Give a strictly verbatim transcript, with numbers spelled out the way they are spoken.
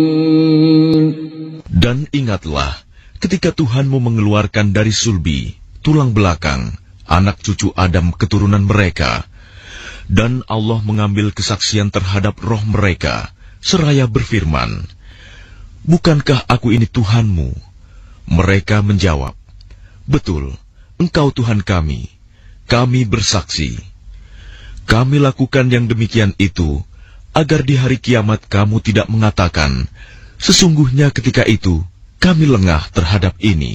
Dan ingatlah, ketika Tuhanmu mengeluarkan dari sulbi, tulang belakang, anak cucu Adam keturunan mereka, dan Allah mengambil kesaksian terhadap roh mereka, seraya berfirman, "Bukankah aku ini Tuhanmu?" Mereka menjawab, "Betul, Engkau Tuhan kami, kami bersaksi." Kami lakukan yang demikian itu, agar di hari kiamat kamu tidak mengatakan, "Sesungguhnya ketika itu kami lengah terhadap ini."